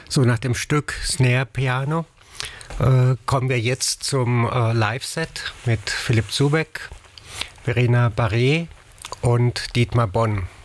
So, nach dem Stück Snare Piano kommen wir jetzt zum Live-Set mit Philipp Zubeck, Verena Barré und Dietmar Bonn.